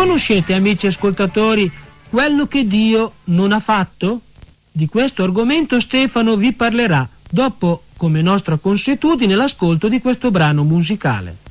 Conoscete, amici ascoltatori, quello che Dio non ha fatto? Di questo argomento Stefano vi parlerà dopo, come nostra consuetudine, l'ascolto di questo brano musicale.